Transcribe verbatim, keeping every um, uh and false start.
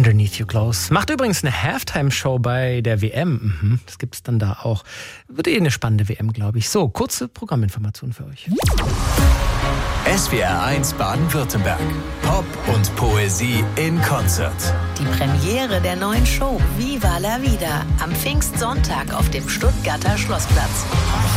Underneath Your Clothes. Macht übrigens eine Halftime-Show bei der W M. Mhm, das gibt's dann da auch. Wird eh eine spannende W M, glaube ich. So, kurze Programminformation für euch. S W R eins Baden-Württemberg. Pop und Poesie in Konzert. Die Premiere der neuen Show Viva la Vida am Pfingstsonntag auf dem Stuttgarter Schlossplatz.